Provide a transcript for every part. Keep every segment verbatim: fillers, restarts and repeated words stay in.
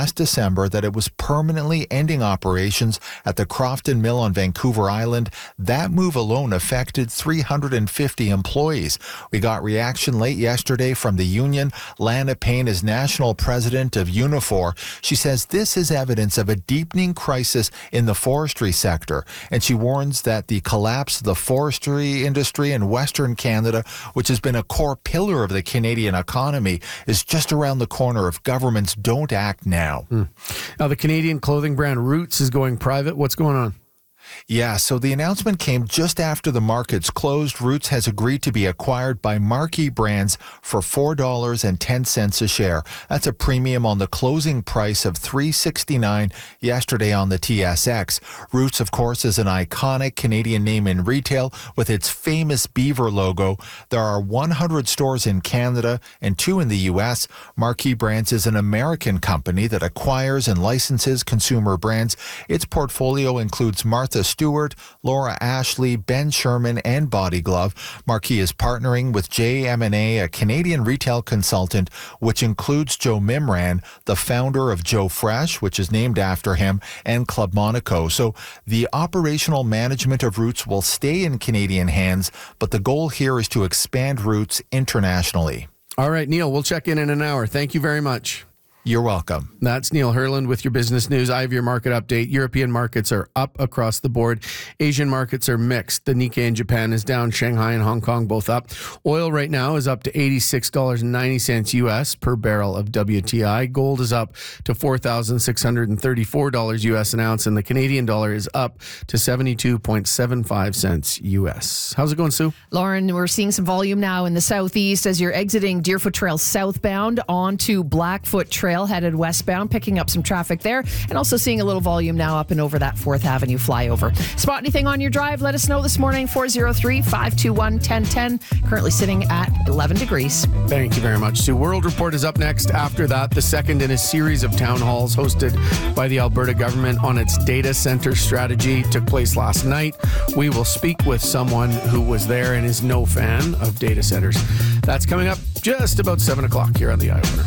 last December that it was permanently ending operations at the Crofton Mill on Vancouver Island. That move alone affected three hundred fifty employees. We got reaction late yesterday from the union. Lana Payne is national president of Unifor. She says this is evidence of a deepening crisis in the forestry sector, and she warns that the collapse of the forestry industry in Western Canada, which has been a core pillar of the Canadian economy, is just around the corner if governments don't act now. Mm. Now, the Canadian clothing brand Roots is going private. What's going on? Yeah, so the announcement came just after the markets closed. Roots has agreed to be acquired by Marquee Brands for four dollars and ten cents a share. That's a premium on the closing price of three dollars and sixty-nine cents yesterday on the T S X. Roots, of course, is an iconic Canadian name in retail with its famous beaver logo. There are one hundred stores in Canada and two in the U S. Marquee Brands is an American company that acquires and licenses consumer brands. Its portfolio includes Martha Stewart, Laura Ashley, Ben Sherman, and Body Glove. Marquee is partnering with J M and A, a Canadian retail consultant, which includes Joe Mimran, the founder of Joe Fresh, which is named after him, and Club Monaco. So the operational management of Roots will stay in Canadian hands, but the goal here is to expand Roots internationally. All right, Neil, we'll check in in an hour. Thank you very much. You're welcome. That's Neil Herland with your business news. I have your market update. European markets are up across the board. Asian markets are mixed. The Nikkei in Japan is down. Shanghai and Hong Kong both up. Oil right now is up to eighty-six dollars and ninety cents U S per barrel of W T I. Gold is up to four thousand six hundred thirty-four dollars U S an ounce, and the Canadian dollar is up to seventy-two point seven five cents U S. How's it going, Sue? Lauren, we're seeing some volume now in the southeast as you're exiting Deerfoot Trail southbound onto Blackfoot Trail, headed westbound, picking up some traffic there, and also seeing a little volume now up and over that fourth Avenue flyover. Spot anything on your drive? Let us know this morning, four oh three, five two one, one oh one oh. Currently sitting at eleven degrees. Thank you very much, Sue. World Report is up next. After that, the second in a series of town halls hosted by the Alberta government on its data center strategy took place last night. We will speak with someone who was there and is no fan of data centers. That's coming up just about seven o'clock here on the Eye Opener.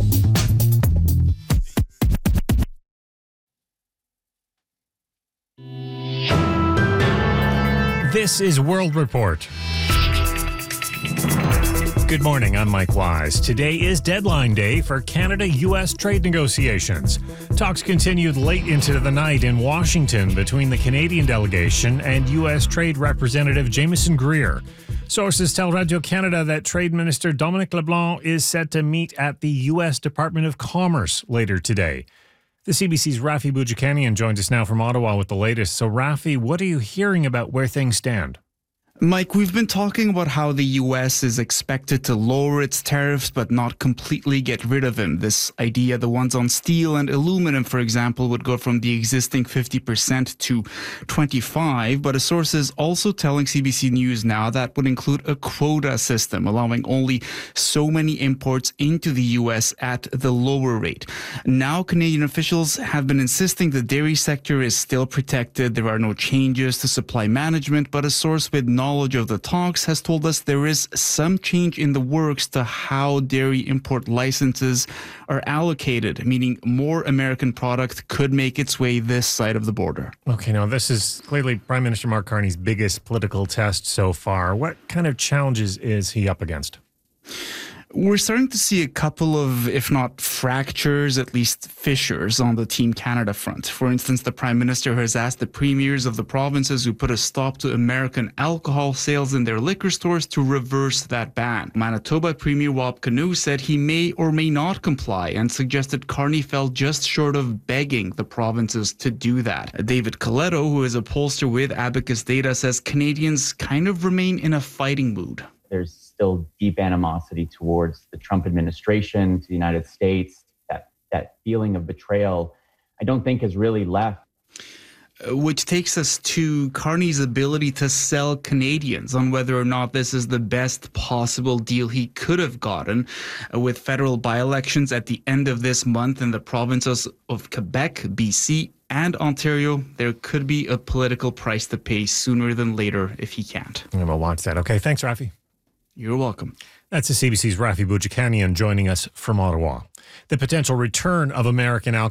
This is World Report. Good morning, I'm Mike Wise. Today is deadline day for Canada-U S trade negotiations. Talks continued late into the night in Washington between the Canadian delegation and U S Trade Representative Jameson Greer. Sources tell Radio-Canada that Trade Minister Dominic LeBlanc is set to meet at the U S Department of Commerce later today. The C B C's Rafi Boudjikanian joins us now from Ottawa with the latest. So, Rafi, what are you hearing about where things stand? Mike, we've been talking about how the U S is expected to lower its tariffs but not completely get rid of them. This idea, the ones on steel and aluminum, for example, would go from the existing fifty percent to twenty-five. But a source is also telling C B C News now that would include a quota system, allowing only so many imports into the U S at the lower rate. Now, Canadian officials have been insisting the dairy sector is still protected. There are no changes to supply management, but a source with knowledge of the talks has told us there is some change in the works to how dairy import licenses are allocated, meaning more American product could make its way this side of the border. Okay, now this is clearly Prime Minister Mark Carney's biggest political test so far. What kind of challenges is he up against? We're starting to see a couple of, if not fractures, at least fissures on the Team Canada front. For instance, the Prime Minister has asked the premiers of the provinces who put a stop to American alcohol sales in their liquor stores to reverse that ban. Manitoba Premier Wab Kinew said he may or may not comply and suggested Carney fell just short of begging the provinces to do that. David Coletto, who is a pollster with Abacus Data, says Canadians kind of remain in a fighting mood. There's still deep animosity towards the Trump administration, to the United States. That that feeling of betrayal, I don't think has really left. Which takes us to Carney's ability to sell Canadians on whether or not this is the best possible deal he could have gotten. With federal by-elections at the end of this month in the provinces of Quebec, B C, and Ontario, there could be a political price to pay sooner than later if he can't. And we'll watch that. Okay, thanks, Rafi. You're welcome. That's the C B C's Rafi Boudjikanian joining us from Ottawa. The potential return of American alcohol